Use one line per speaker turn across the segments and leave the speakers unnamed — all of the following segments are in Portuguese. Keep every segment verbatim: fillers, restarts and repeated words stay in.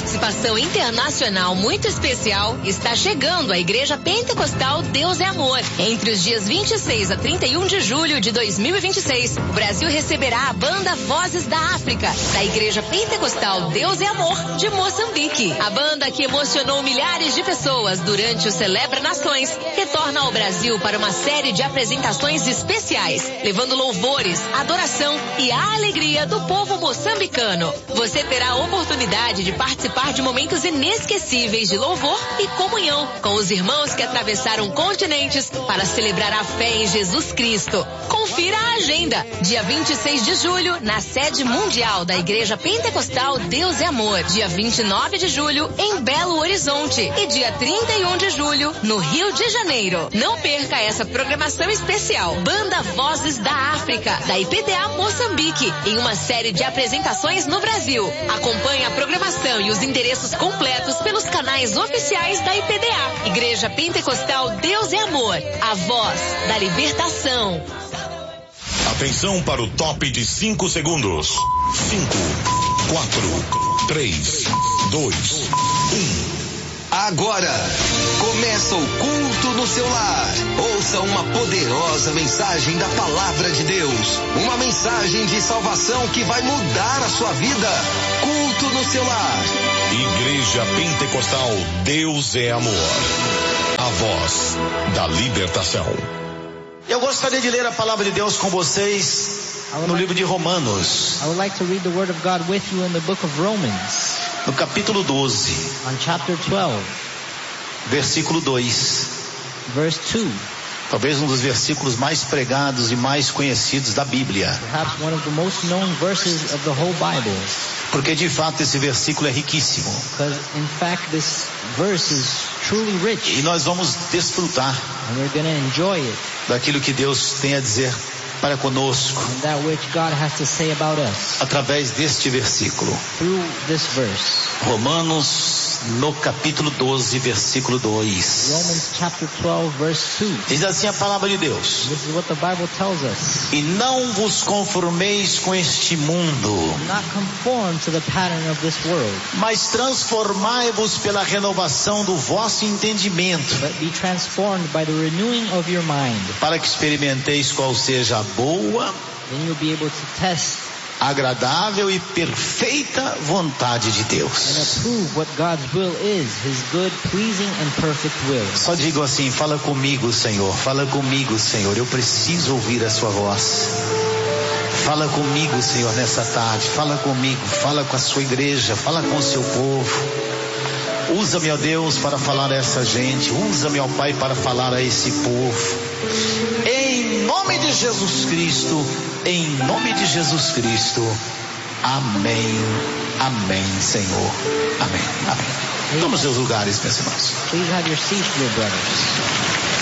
participação internacional muito especial, está chegando a Igreja Pentecostal Deus é Amor. Entre os dias vinte e seis a trinta e um de julho de dois mil e vinte e seis, o Brasil receberá a banda Vozes da África, da Igreja Pentecostal Deus é Amor, de Moçambique. A banda que emocionou milhares de pessoas durante o Celebra Nações retorna ao Brasil para uma série de apresentações especiais, levando louvores, adoração e a alegria do povo moçambicano. Você terá a oportunidade de participar de momentos inesquecíveis de louvor e comunhão com os irmãos que atravessaram continentes para celebrar a fé em Jesus Cristo. Confira a agenda. Dia vinte e seis de julho, na sede mundial da Igreja Pentecostal Deus é Amor. Dia vinte e nove de julho, em Belo Horizonte. E dia trinta e um de julho, no Rio de Janeiro. Não perca essa programação especial. Banda Vozes da África, da I P D A Moçambique, em uma série de apresentações no Brasil. Acompanhe a programação e os endereços completos pelos canais oficiais da I P D A. Igreja Pentecostal Deus é Amor, a voz da libertação.
Atenção para o top de cinco segundos. Cinco, quatro, três, dois, um.
Agora, começa o culto no seu lar. Ouça uma poderosa mensagem da Palavra de Deus. Uma mensagem de salvação que vai mudar a sua vida. Culto no seu lar.
Igreja Pentecostal Deus é Amor. A voz da libertação.
Eu gostaria de ler a Palavra de Deus com vocês no livro de Romanos.
I would like to read the Word of God with you in the book of Romans.
No capítulo doze,
on chapter twelve,
versículo dois.
Verse two.
Talvez um dos versículos mais pregados e mais conhecidos da Bíblia.
Perhaps one of the most known verses of the whole Bible.
Porque de fato esse versículo é riquíssimo.
Because in fact this verse is truly rich.
E nós vamos desfrutar
and we're going to enjoy it.
daquilo que Deus tem a dizer para conosco,
and that which God has to say about us,
através deste versículo.
Through this verse.
Romanos, no capítulo doze, versículo dois.
Romans chapter twelve, verse two.
Diz assim a palavra de Deus.
This is what the Bible tells us.
E não vos conformeis com este mundo,
not conform to the pattern of this world,
mas transformai-vos pela renovação do vosso entendimento,
but be transformed by the renewing of your mind,
para que experimenteis qual seja a boa,
then you'll be able to test,
agradável e perfeita vontade de Deus.
and approve what God's will is, His good, pleasing and perfect will.
Só digo assim: fala comigo, Senhor, fala comigo, Senhor, eu preciso ouvir a sua voz. Fala comigo, Senhor, nessa tarde, fala comigo, fala com a sua igreja, fala com o seu povo. Usa-me, ó Deus, para falar a essa gente, usa-me, ó Pai, para falar a esse povo. Em nome de Jesus Cristo, em nome de Jesus Cristo, amém, amém, Senhor, amém, amém. Toma os seus lugares, meus irmãos.
Please have your seats, dear brothers.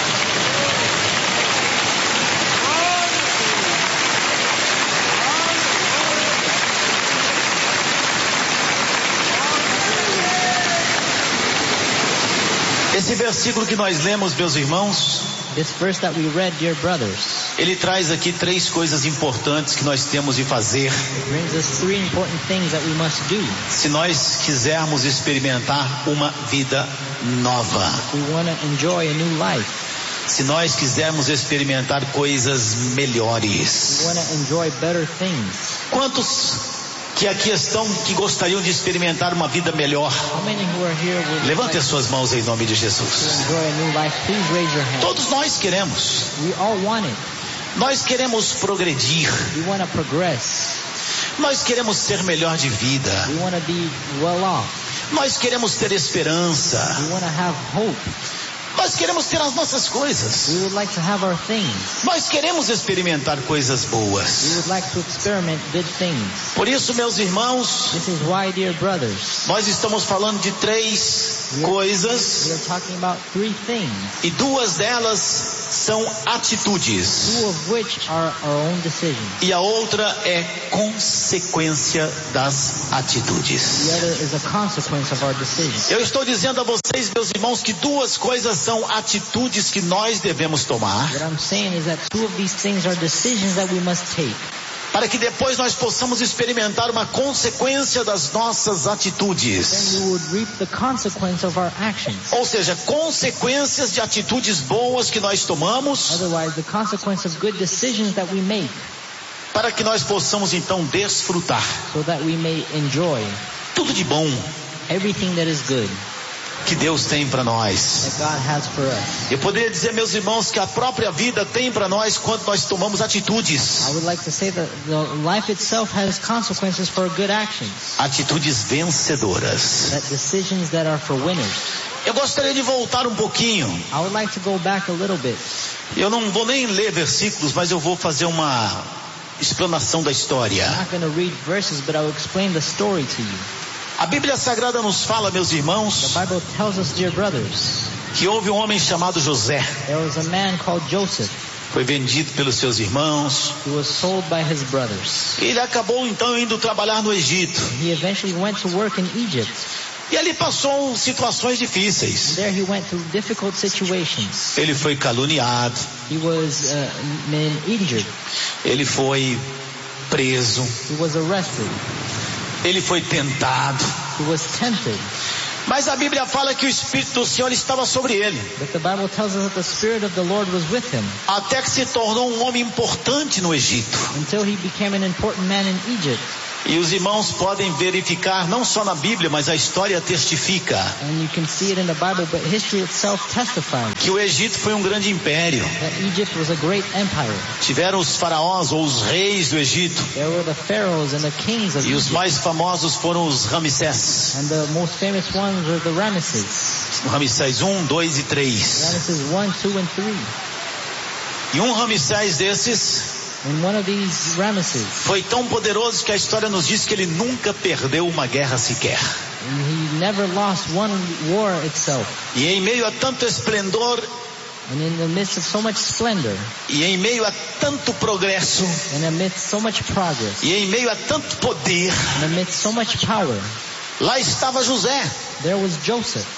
Esse versículo que nós lemos, meus irmãos,
This verse that we read, dear brothers,
ele traz aqui três coisas importantes que nós temos de fazer.
It brings us three important things that we must do.
Se nós quisermos experimentar uma vida nova.
We want to enjoy a new life.
Se nós quisermos experimentar coisas melhores.
We want to enjoy better things.
Quantos que aqui estão que gostariam de experimentar uma vida melhor? Levante as suas mãos em nome de Jesus. Todos nós queremos. Nós queremos progredir. Nós queremos ser melhor de vida. Nós queremos ter esperança. Nós queremos ter as nossas coisas.
We would like to have our things.
Nós queremos experimentar coisas boas.
We would like to experiment good things.
Por isso, meus irmãos,
This is why, dear brothers,
nós estamos falando de três
we are,
coisas.
We are talking about three things.
E duas delas são atitudes.
Two of which are our own decisions.
E a outra é consequência das atitudes.
The other is a consequence of our decisions.
Eu estou dizendo a vocês, meus irmãos, que duas coisas são atitudes que nós devemos tomar.
What I'm saying is that two of these things are decisions that we must take.
para que depois nós possamos experimentar uma consequência das nossas atitudes.
then we would reap the consequence of our actions.
Ou seja, consequências de atitudes boas que nós tomamos,
Otherwise, the consequence of good decisions that we make,
para que nós possamos então desfrutar
so that we may enjoy
tudo de bom
everything that is good
que Deus tem para nós.
that God has for us.
Eu poderia dizer, meus irmãos, que a própria vida tem para nós quando nós tomamos atitudes.
I would like to say that the life itself has consequences for good actions,
Atitudes vencedoras.
that decisions that are for winners.
Eu gostaria de voltar um pouquinho.
I would like to go back a little bit.
Eu não vou nem ler versículos, mas eu vou fazer uma explanação da história.
I'm not going to read verses, but I will explain the story to you.
A Bíblia Sagrada nos fala, meus irmãos,
The Bible tells us, dear brothers,
que houve um homem chamado José.
there was a man called Joseph
Foi vendido pelos seus irmãos.
who was sold by his brothers.
Ele acabou então indo trabalhar no Egito.
He eventually went to work in Egypt.
E ali passou situações difíceis.
There he went through difficult situations.
Ele foi caluniado.
He was uh, been injured.
Ele foi preso.
He was arrested.
Ele foi tentado.
He was tempted.
Mas a Bíblia fala que o Espírito do Senhor estava sobre ele.
But the Bible tells us that the Spirit of the Lord was with him
Até que se tornou um homem importante no Egito.
until he became an important man in Egypt.
E os irmãos podem verificar, não só na Bíblia, mas a história testifica,
And you can see it in the Bible, but history itself testifies
que o Egito foi um grande império.
that Egypt was a great empire.
Tiveram os faraós ou os reis do Egito.
There were the pharaohs and the kings of
E os
Egypt.
mais famosos foram os Ramsés.
And the most famous ones were the Ramesses.
Ramsés um, dois e três.
Ramesses one, two, and three.
E um Ramsés desses
And one of these Ramesses,
foi tão poderoso que a história nos diz que ele nunca perdeu uma guerra sequer.
he never lost one war itself.
E em meio a tanto esplendor,
And in the midst of so much splendor,
e em meio a tanto progresso,
and amidst so much progress,
e em meio a tanto poder,
and amidst so much power,
lá estava José,
there was Joseph,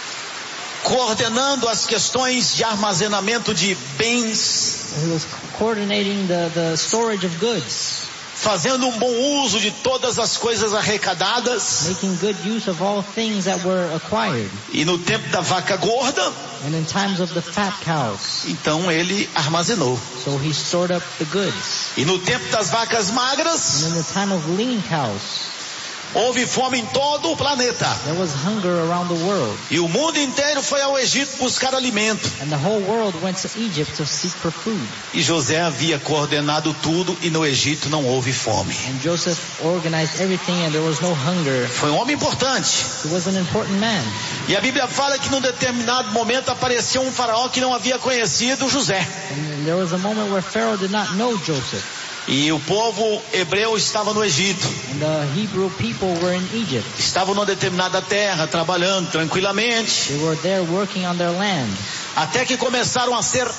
coordenando as questões de armazenamento de bens,
who was coordinating the, the storage of goods,
fazendo um bom uso de todas as coisas arrecadadas.
making good use of all things that were acquired.
E no tempo da vaca gorda,
And in times of the fat cows,
então ele armazenou.
so he stored up the goods.
E no tempo das vacas magras,
And in the time of lean cows,
houve fome em todo o planeta.
there was hunger around the world.
E o mundo inteiro foi ao Egito buscar alimento.
And the whole world went to Egypt to seek for food.
E José havia coordenado tudo e no Egito não houve fome.
And Joseph organized everything and there was no hunger.
Foi um homem importante.
He was an important man.
E a Bíblia fala que num determinado momento apareceu um faraó que não havia conhecido José.
And there was a moment where Pharaoh did not know Joseph.
E o povo hebreu estava no Egito.
And the Hebrew people were in Egypt.
Estavam numa determinada terra, trabalhando tranquilamente.
They were there working on their land.
Até que começaram a ser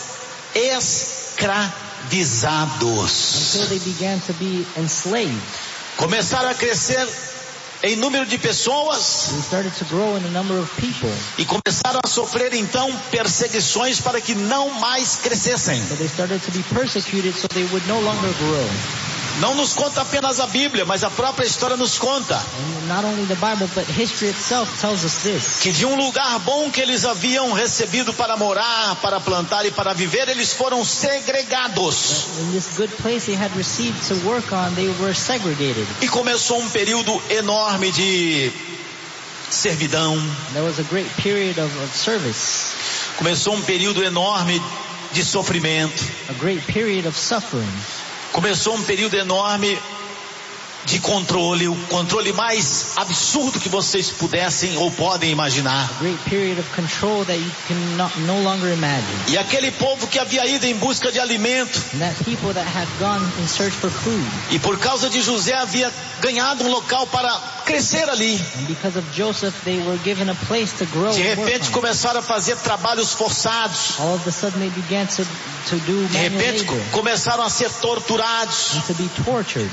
escravizados.
Until they began to be enslaved.
Começaram a crescer em número de pessoas
They started to grow in the number of people.
e começaram a sofrer então perseguições para que não mais crescessem.
So they started to be persecuted so they would no longer grow.
Não nos conta apenas a Bíblia, mas a própria história nos conta
And not only the Bible, but history itself tells us this.
que de um lugar bom que eles haviam recebido para morar, para plantar e para viver, eles foram segregados.
In this good place they had received to work on, they were segregated.
E começou um período enorme de servidão.
There was a great period of, of service,
Começou um período enorme de sofrimento.
a great period of suffering.
Começou um período enorme de controle, o controle mais absurdo que vocês pudessem ou podem imaginar.
A great period of control that you can not, no longer imagine.
E aquele povo que havia ido em busca de alimento,
And that people that had gone in search for food,
e por causa de José havia ganhado um local para crescer ali.
and because of Joseph they were given a place to grow
De
and work
repente
on.
começaram a fazer trabalhos forçados.
All of a sudden they began to, to do
De
manual
repente
labor
começaram a ser torturados,
and to be tortured,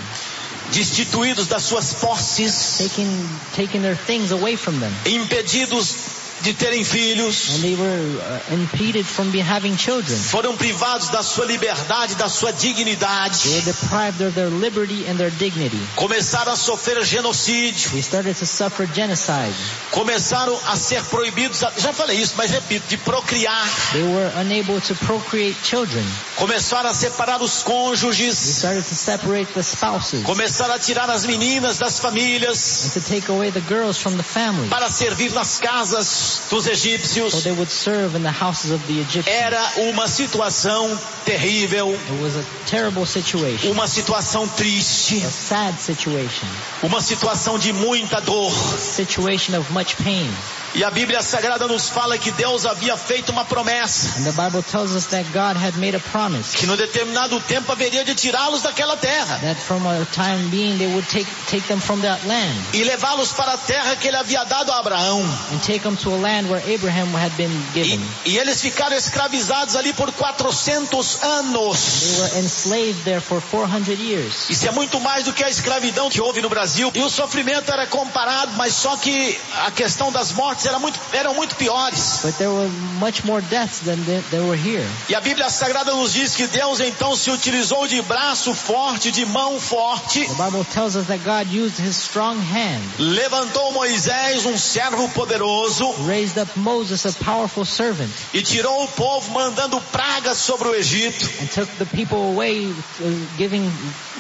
destituídos das suas posses,
taking, taking their things away from them,
impedidos de terem filhos.
And they were uh, impeded from be having children.
Foram privados da sua liberdade, da sua dignidade.
They were deprived of their liberty and their dignity.
Começaram a sofrer genocídio.
They started to suffer genocide.
Começaram a ser proibidos, já falei isso, mas repito, de procriar.
They were unable to procreate children.
Começaram a separar os cônjuges.
They started to separate the spouses.
Começaram a tirar as meninas das famílias.
And to take away the girls from the family.
Para servir nas casas dos egípcios.
So they would serve in the houses of the Egyptians.
Era uma situação terrível.
It was a terrible situation.
Uma situação triste.
A sad situation.
Uma situação de muita dor.
A situation of much pain.
E a Bíblia Sagrada nos fala que Deus havia feito uma promessa.
And the Bible tells us that God had made a promise.
Que no determinado tempo haveria de tirá-los daquela terra.
That from a time being they would take take them from that land.
E levá-los para a terra que ele havia dado a Abraão.
And take them to a land where Abraham had been given.
E, e eles ficaram escravizados ali por quatrocentos anos.
They were enslaved there for four hundred years.
Isso é muito mais do que a escravidão que houve no Brasil. E o sofrimento era comparado, mas só que a questão das mortes era muito, eram muito piores.
But there were much more deaths than there were here.
E a Bíblia Sagrada nos diz que Deus então se utilizou de braço forte, de mão forte.
The Bible tells us that God used his strong hand.
Levantou Moisés, um servo poderoso.
Raised up Moses, a powerful servant.
E tirou o povo mandando pragas sobre o Egito.
And took the people away, uh, giving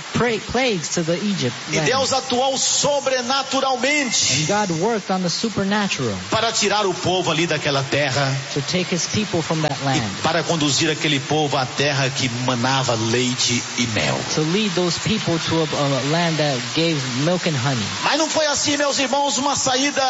plagues to the Egypt land.
E Deus atuou sobrenaturalmente.
And God worked on the supernatural.
Para tirar o povo ali daquela terra.
To take his people from that land.
E para conduzir aquele povo à terra que manava leite e mel.
To lead those people to a, a land that gave milk and honey.
Mas não foi assim, meus irmãos, uma saída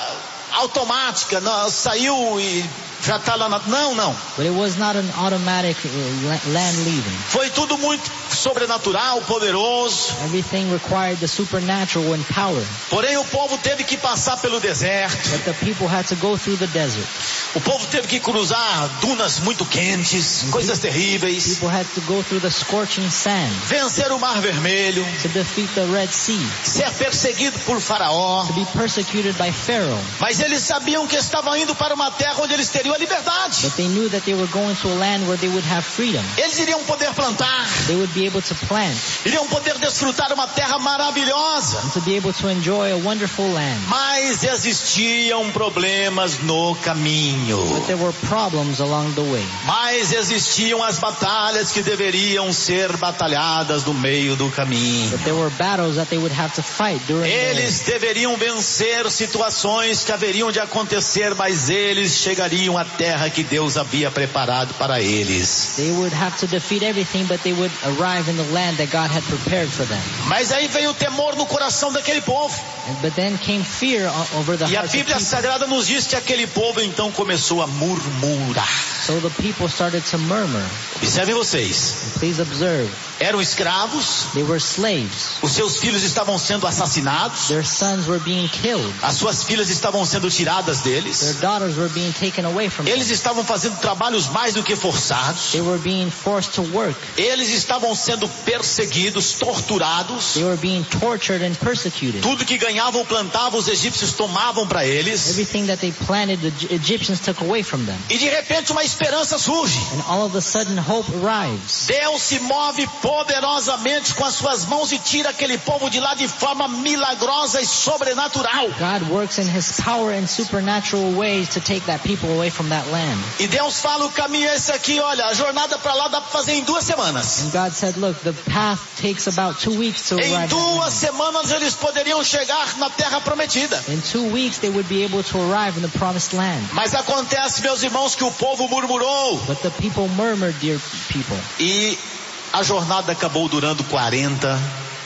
automática. Não, saiu e já está lá na... Não, não.
But it was not an automatic land leaving.
Foi tudo muito sobrenatural, poderoso.
Everything required the supernatural and power.
Porém o povo teve que passar pelo deserto.
But the people had to go through the desert.
O povo teve que cruzar dunas muito quentes, coisas terríveis.
People had to go through the scorching sand.
Vencer o Mar Vermelho.
To defeat the Red Sea.
Ser perseguido por Faraó.
To be persecuted by Pharaoh.
Mas eles sabiam que estavam indo para uma terra onde eles teriam a liberdade.
But they knew that they were going to a land where they would have freedom.
Eles iriam poder plantar.
They would be able to plant.
Iriam poder desfrutar uma terra maravilhosa.
And to be able to enjoy a wonderful land.
Mas existiam problemas no caminho.
But there were problems along the way.
Mas existiam as batalhas que deveriam ser batalhadas no meio do caminho.
But there were battles that they would have to fight during
Eles
the...
deveriam vencer situações que haveriam de acontecer, mas eles chegariam à terra que Deus havia preparado para eles.
They would have to defeat everything, but they would arrive in the land that God had prepared for them.
Mas aí veio o temor no coração daquele povo.
And, but then came fear over the
E a
hearts of
Bíblia
people.
Sagrada nos diz que aquele povo então começou a murmurar.
So the people started to murmur.
Observem vocês.
And please observe.
Eram escravos.
They were slaves.
Os seus filhos estavam sendo assassinados.
Their sons were being killed.
As suas filhas estavam sendo tiradas deles.
Their daughters were being taken away from them.
Eles estavam fazendo trabalhos mais do que forçados.
They were being forced to work.
Eles estavam sendo perseguidos, torturados.
They were being tortured and persecuted.
Tudo que ganhavam ou plantavam, os egípcios tomavam para eles.
Everything that they planted, the Egyptians took away from them.
E de repente uma esperança surge.
And all of a sudden hope arrives.
Deus se move poderosamente com as suas mãos e tira aquele povo de lá de forma milagrosa e sobrenatural.
God works in his power and supernatural ways to take that people away from that land.
E Deus fala, o caminho é esse aqui, olha, a jornada para lá dá para fazer em duas semanas.
And God said, look, the path takes about two weeks to
Em
arrive.
duas semanas eles poderiam chegar na terra prometida.
In two weeks they would be able to arrive in the promised land.
Mas acontece, meus irmãos, que o povo murmurou.
But the people murmured, dear people.
E a jornada acabou durando quarenta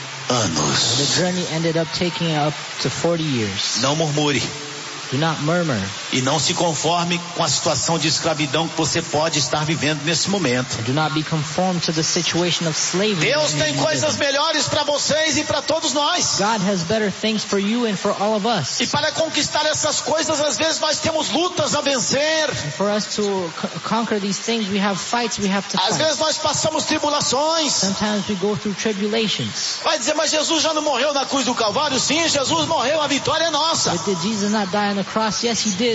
anos.
The journey ended up taking up to forty years.
Não murmure.
Do not murmur.
E não se conforme com a situação de escravidão que você pode estar vivendo nesse momento.
Do not be conformed to the situation of slavery.
Deus tem coisas melhores para vocês e para todos nós.
God has better things for you and for all of us.
E para conquistar essas coisas, às vezes nós temos lutas a vencer.
And for us to c- conquer these things, we have fights we have to
Às
fight.
vezes nós passamos tribulações.
Sometimes we go through tribulations.
Vai dizer, mas Jesus já não morreu na cruz do Calvário? Sim, Jesus morreu, a vitória é nossa.
But did Jesus not die on the cross? Yes, he did.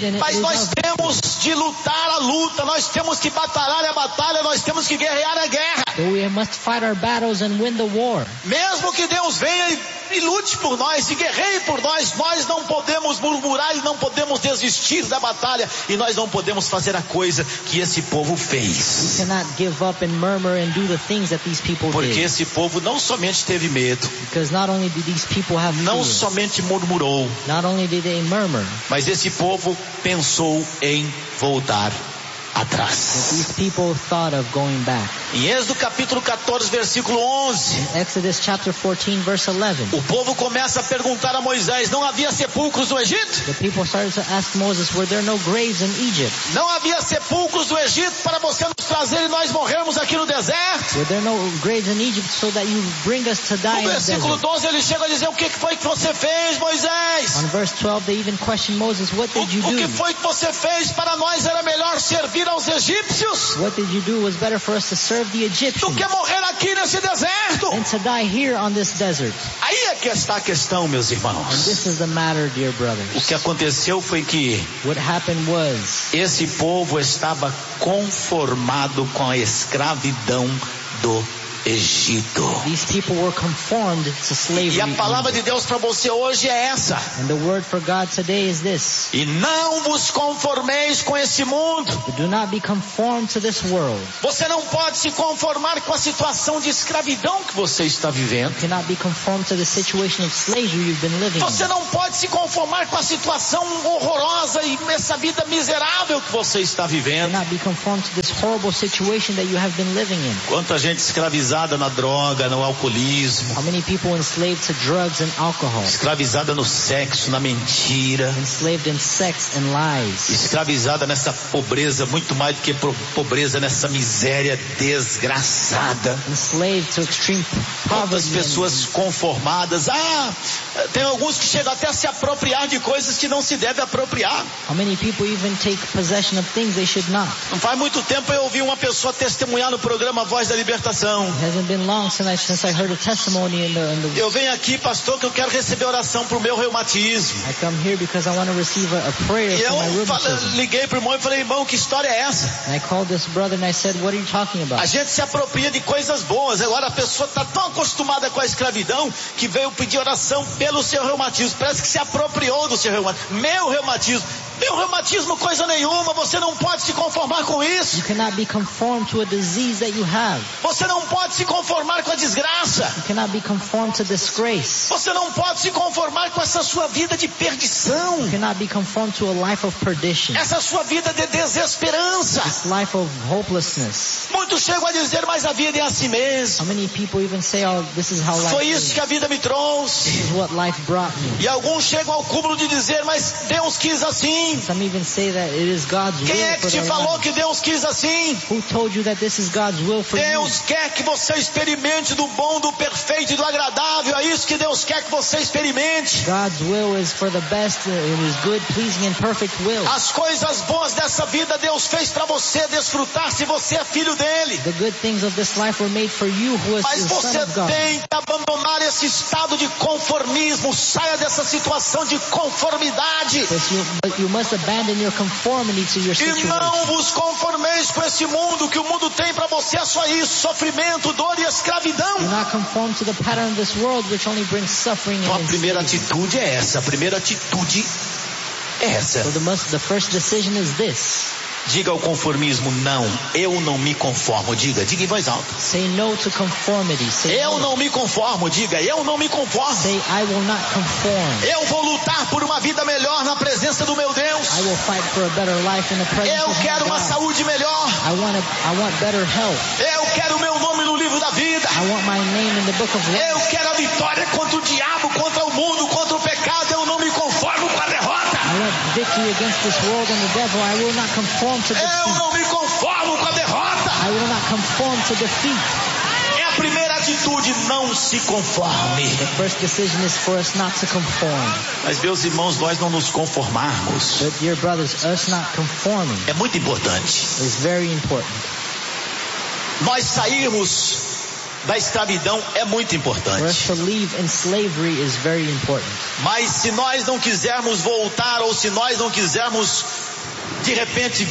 it and it
Mas
is
nós
our victory.
temos de lutar a luta, nós temos que batalhar a batalha, nós temos que guerrear a guerra.
But we must fight our battles and win the war.
Mesmo que Deus venha e, e lute por nós, e guerreie por nós, nós não podemos murmurar e não podemos desistir da batalha, e nós não podemos fazer a coisa que esse povo
We
fez.
cannot give up and murmur and do the things that these people
Porque
did.
esse povo não somente teve medo,
Because not only did these people have
não
fear,
somente murmurou,
not only did they murmur,
mas esse povo pensou em voltar
but
atrás.
these people thought of going back.
Em Êxodo capítulo catorze, versículo onze,
In Exodus chapter fourteen, verse eleven,
o povo começa a perguntar a Moisés: não havia sepulcros no Egito?
the people started to ask Moses, were there no graves in Egypt?
Não havia sepulcros no Egito para você nos trazer e nós morrermos aqui no deserto?
Were there no graves in Egypt so that you bring us to die
No
in the
versículo
desert?
doze ele chega a dizer: o que foi que você fez, Moisés?
On verse twelve, they even questioned Moses, what
O,
did you
o
do?
que foi que você fez? Para nós era melhor servir aos egípcios
What did you do was better for us to serve the
do
Egyptians
que morrer aqui nesse deserto.
than to die here on this desert.
Aí é que está a questão, meus
And
irmãos.
this is the matter, dear
O
brothers.
que aconteceu foi que
What happened was
esse povo estava conformado com a escravidão do Egito.
these people were conformed to slavery.
E a
in
palavra de
Egypt.
Deus para você hoje é essa:
And the word for God today is this.
e não vos conformeis com esse mundo.
Do not be conformed to this world.
Você não pode se conformar com a situação de escravidão que você está vivendo.
You cannot be conformed to the situation of slavery you've been living
Você
in.
não pode se conformar com a situação horrorosa e essa vida miserável que você está
You
vivendo.
cannot be conformed to this horrible situation that you have been living in.
Quanta gente escravizada na droga, no alcoolismo,
How many people enslaved to drugs and alcohol?
escravizada no sexo, na mentira,
Enslaved in sex and lies.
escravizada nessa pobreza, muito mais do que pro- pobreza, nessa miséria desgraçada.
Enslaved to extreme
Quantas
poverty.
pessoas conformadas, ah, tem alguns que chegam até a se apropriar de coisas que não se deve apropriar.
How many people even take possession of things they should not?
Não faz muito tempo eu ouvi uma pessoa testemunhar no programa Voz da Libertação.
It hasn't been long since I, since I heard a testimony in the, in the
Eu venho aqui, pastor, que eu quero receber oração pro meu reumatismo.
I come here because I want to receive a, a prayer
E
for my
eu fala-
rheumatism.
liguei pro irmão e falei: irmão, que história é essa?
And I called this brother and I said, what are you talking
A
about?
gente se apropria de coisas boas. Agora a pessoa está tão acostumada com a escravidão que veio pedir oração pelo seu reumatismo. Parece que se apropriou do seu reumatismo. Meu reumatismo. Meu reumatismo, coisa nenhuma. Você não pode se conformar com isso.
You cannot be conformed to a disease that you have.
Você não pode se conformar com a desgraça.
You cannot be conformed to disgrace.
Você não pode se conformar com essa sua vida de perdição.
You cannot be conformed to a life of perdition.
Essa sua vida de desesperança.
This life of hopelessness.
Muitos chegam a dizer: mas a vida é assim mesmo.
How many people even say, oh, this is how life
Foi
is.
isso que a vida me trouxe.
This is what life brought me.
E alguns chegam ao cúmulo de dizer: mas Deus quis assim.
Some even say that it is God's
Quem
will
é
for
que te
their
falou
life.
que Deus quis assim?
Who told you that this is God's will for you?
Deus quer que você experimente do bom, do perfeito e do agradável. É isso que Deus quer que você experimente.
God's will is for the best, uh, it is good, pleasing and perfect will.
As coisas boas dessa vida Deus fez para você desfrutar se você é filho dele.
The good things of this life were made for you who is
Mas
the
você
son of God.
tem que abandonar esse estado de conformismo. Saia dessa situação de conformidade.
But you, but you must abandon your conformity to your
E
situation.
não vos conformeis com esse mundo. Que o mundo tem para você é só isso: sofrimento, dor e escravidão.
Do not conform to the pattern of this world, which only brings suffering
Então a
and
primeira
enslavement.
atitude é essa. A primeira atitude é essa.
So the, must, the first decision is this.
Diga ao conformismo: não, eu não me conformo. Diga, diga em voz alta.
Say no to conformity. Say,
Eu
no.
não me conformo. Diga, eu não me conformo.
Say I will not conform.
Eu vou lutar por uma vida melhor na presença do meu Deus.
I will fight for a better life in the presence
Eu
of my
quero uma
God.
saúde melhor.
I want, a, I want better health.
Eu quero o meu nome no livro da vida.
I want my name in the book of life.
Eu quero a vitória contra o diabo, contra o mundo, contra o pecado. Eu não me conformo com a derrota.
I want victory against this world and the devil. I will not conform to
Eu
defeat.
não me conformo com a derrota.
I will not conform to defeat.
É a primeira atitude: não se conforme.
The first decision is for us not to conform.
Mas, meus irmãos, nós não nos conformarmos
But dear brothers, us not conforming
é muito importante.
is very important.
Nós sairmos da escravidão é muito
For us
importante.
to live in slavery is very important.
Mas se nós não quisermos voltar, ou se nós não quisermos, de repente,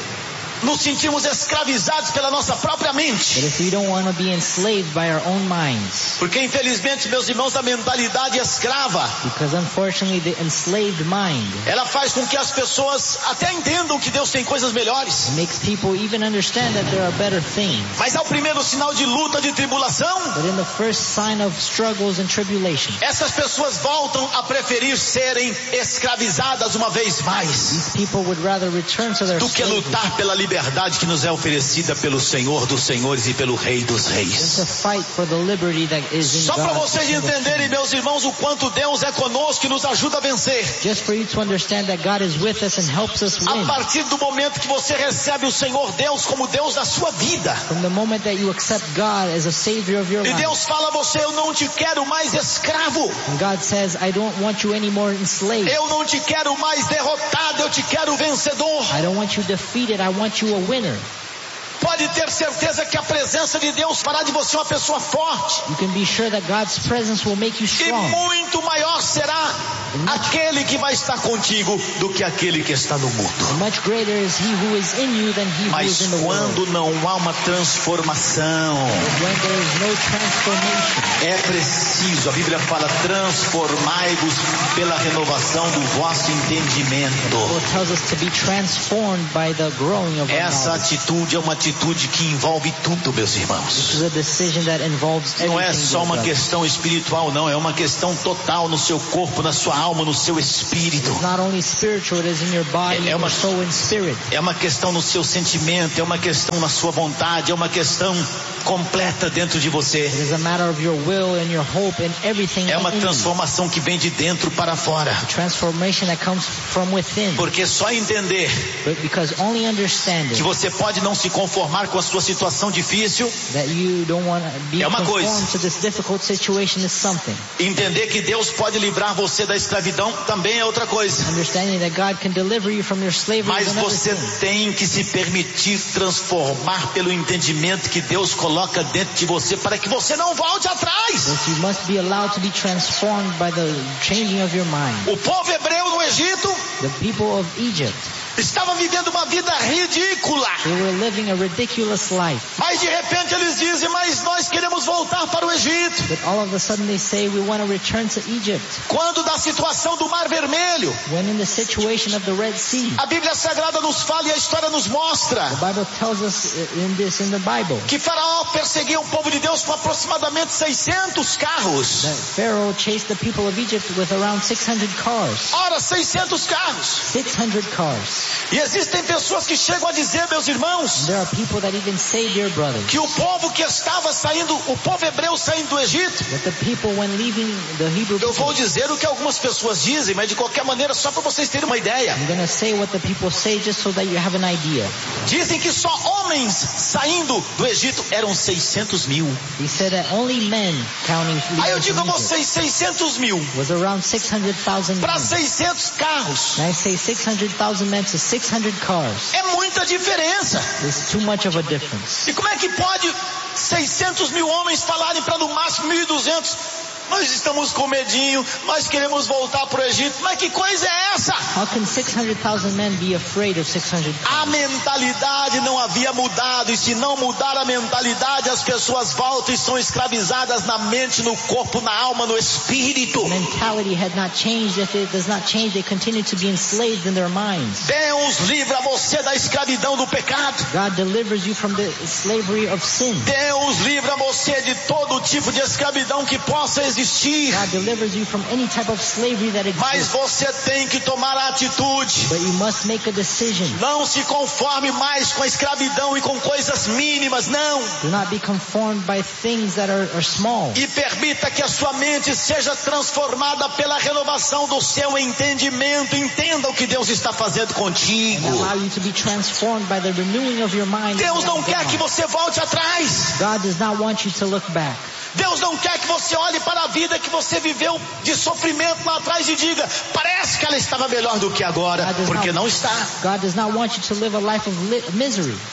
nos sentirmos escravizados pela nossa própria
But
mente.
if we don't want to be enslaved by our own minds,
Porque infelizmente, meus irmãos, a mentalidade escrava,
because unfortunately the enslaved mind
ela faz com que as pessoas até entendam que Deus tem coisas melhores.
makes people even understand that there are better things.
Mas ao primeiro sinal de luta, de tribulação,
But in the first sign of struggles and tribulation,
essas pessoas voltam a preferir serem escravizadas uma vez mais,
these people would rather return to their
do que
slavery
lutar pela liberdade que nos é oferecida pelo Senhor dos Senhores e pelo Rei dos
than
Reis.
to fight for the liberty that is in
Só para
God.
vocês entenderem, meus irmãos, o quanto Deus é conosco e nos ajuda a vencer.
Just for you to understand that God is with us and helps us
A
win.
partir do momento que você recebe o Senhor Deus como Deus da sua vida,
From the moment that you accept God as a Savior of your
e
life,
Deus fala a você: eu não te quero mais escravo,
and God says, I don't want you anymore enslaved.
eu não te quero mais derrotado, eu te quero vencedor.
I don't want you defeated, I want you a winner.
Pode ter certeza que a presença de Deus fará de você uma pessoa forte,
You can be sure that God's presence will make you
e
strong.
muito maior será aquele que vai estar contigo do que aquele que está no mundo.
And much greater is He who is in you than He who is
Mas
in the world.
quando não há uma transformação,
But when there is no transformation,
é preciso, a Bíblia fala, transformai-vos pela renovação do vosso entendimento.
it tells us to be transformed by the growing of our
Essa
knowledge.
atitude é uma atitude que envolve tudo, meus
This
irmãos.
is a decision that involves everything.
Não é só
dear
uma
brothers.
questão espiritual, não. É uma questão total no seu corpo, na sua alma, no seu espírito.
It's not only spiritual, it is in your body,
É
in
uma-
your soul and spirit.
É uma questão no seu sentimento, é uma questão na sua vontade, é uma questão completa dentro de você.
It is a matter of your will and your hope and everything
É uma
in you.
transformação que vem de dentro para fora.
Transformation that comes from within.
Porque só entender
But because only
que
understanding
você pode não se conformar com a sua situação difícil,
that you don't want to be
É uma
conformed
coisa.
to this difficult situation is something.
entender que Deus pode livrar você da escravidão também é outra coisa.
Understanding that God can deliver you from your slavery
Mas
is another
você
thing.
tem que se permitir transformar pelo entendimento que Deus coloca dentro de você para que você não volte atrás.
But you must be allowed to be transformed by the changing of your mind.
O povo hebreu no Egito
The people of Egypt,
estava vivendo uma vida ridícula.
they were living a ridiculous life.
Mas de repente eles dizem: mas nós queremos voltar para o Egito.
But all of a sudden they say we want to return to Egypt.
Quando da situação do Mar Vermelho,
When in the situation of the Red Sea,
a Bíblia Sagrada nos fala e a história nos mostra
the Bible tells us in this in the Bible
que Faraó perseguia o povo de Deus com aproximadamente seiscentos carros.
that Pharaoh chased the people of Egypt with around six hundred cars.
Ora, seiscentos carros.
six hundred cars.
E existem pessoas que chegam a dizer, meus irmãos,
And there are people that even say, dear brothers,
que o povo que estava saindo, o povo hebreu saindo do Egito,
that the people when leaving the Hebrew
eu vou
people,
dizer o que algumas pessoas dizem, mas de qualquer maneira, só para vocês terem uma ideia.
I'm going to say what the people say just so that you have an idea.
Dizem que só homens saindo do Egito eram seiscentos mil.
He said that only men counting
Aí eu
leaders
digo a
from Egypt
vocês, seiscentos mil
was around six hundred thousand
para
men.
seiscentos carros.
And I say six hundred thousand men to six hundred cars.
É muita diferença.
There's too much of a difference.
E como é que pode seiscentos mil homens falarem para no máximo mil e duzentos? Nós estamos com medinho, nós queremos voltar para o Egito. Mas que coisa é essa?
How can six hundred thousand men be afraid of six hundred
A
cars?
mentalidade não havia mudado, e se não mudar a mentalidade, as pessoas voltam e são escravizadas na mente, no corpo, na alma, no espírito.
Mentality had not changed. If it does not change, they continue to be enslaved in their minds.
Deus livra você da escravidão do pecado.
God delivers you from the slavery of sin.
Deus livra você de todo tipo de escravidão que possa existir.
God delivers you from any type of slavery that
Mas
exists.
você tem que tomar a atitude.
But you must make a decision.
Não se conforme mais com a escravidão e com coisas mínimas, não.
Do not be conformed by things that are, are small.
E permita que a sua mente seja transformada pela renovação do seu entendimento. Entenda o que Deus está fazendo contigo.
And allow you to be transformed by the renewing of your mind.
Deus não quer que você volte atrás.
God does not want you to look back.
Deus não quer que você olhe para a vida que você viveu de sofrimento lá atrás e diga: parece que ela estava melhor do que agora,
God does
porque
not-
não está.
God does not want you to live a life of li- misery.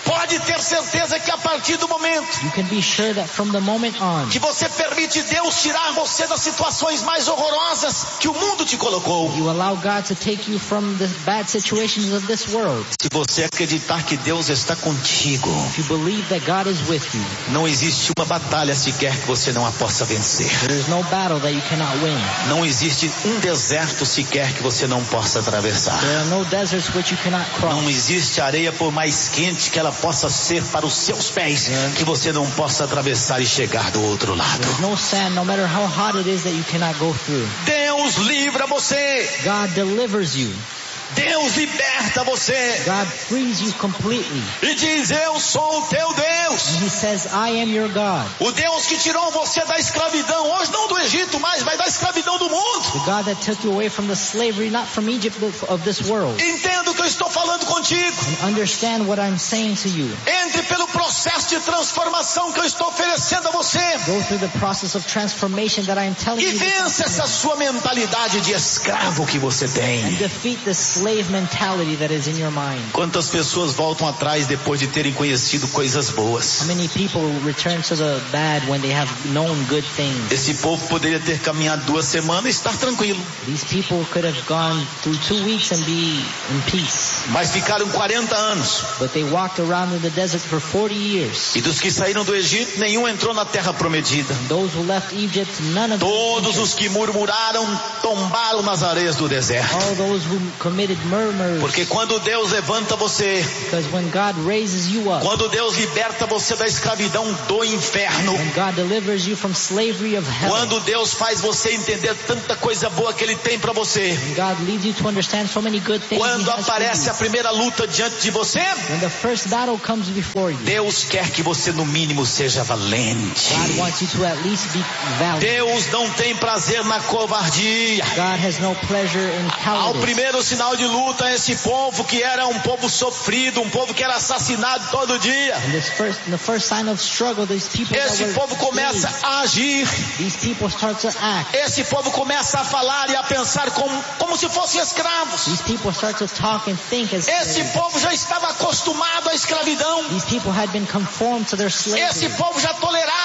Pode ter certeza que a partir do momento
You can be sure that from the moment on
que você permite Deus tirar você das situações mais horrorosas que o mundo te colocou.
you allow God to take you from the bad situations of this world,
Se você acreditar que Deus está contigo,
if you believe that God is with you,
não existe uma batalha sequer que você não a possa vencer.
there is no battle that you cannot win.
Não existe um deserto sequer que você não possa atravessar.
There are no deserts which you cannot cross.
Não existe areia por mais quente que ela possa ser para os seus pés, que você não possa atravessar e chegar do outro lado.
There's no sand, no matter how hot it is, that you cannot go through.
Deus livra você.
God delivers you.
Deus liberta você.
God frees you completely.
E diz: eu sou o teu Deus.
And he says, I am your God.
O Deus que tirou você da escravidão, hoje não do Egito mais, mas da escravidão do mundo.
The God that took you away from the slavery, not from Egypt, but of this world.
Entenda o que eu estou falando contigo.
And understand what I'm saying to you.
Entre pelo processo de transformação que eu estou oferecendo a você.
Go through the process of transformation that I am telling
E
you.
vença essa sua mentalidade de escravo que você
And
tem.
defeat the slave mentality that is in your mind.
Quantas pessoas voltam atrás depois de terem conhecido coisas boas?
How many people return to the bad when they have known good things?
Esse povo poderia ter caminhado duas semanas e estar tranquilo.
These people could have gone through two weeks and be in peace.
Mas ficaram quarenta anos.
But they walked around in the desert for forty years.
E dos que saíram do Egito, nenhum entrou na terra prometida.
Those who left Egypt, none of them
Todos
entered.
os que murmuraram tombaram nas areias do deserto.
All those who committed murmurs.
Porque quando Deus levanta você,
Because when God raises you up,
quando Deus liberta você da escravidão do inferno,
when God delivers you from slavery of hell,
quando Deus faz você entender tanta coisa boa que Ele tem para você,
when God leads you to understand so many good things He
quando
has for
aparece
you,
a primeira luta diante de você,
when the first battle comes before you,
Deus quer que você no mínimo seja valente.
God wants you to at least be valiant.
Deus não tem prazer na covardia.
God has no pleasure in
Ao
cowardice.
primeiro sinal de luta, esse povo que era um povo sofrido, um povo que era assassinado todo dia,
And this first, the first sign of struggle, these people that
esse
were
povo começa
slaves,
a agir,
these people start to act.
esse povo começa a falar e a pensar como, como se fossem escravos.
These people start to talk and think as
Esse
slaves.
povo já estava acostumado à escravidão.
These people had been conformed to their slavery.
Esse povo já tolerava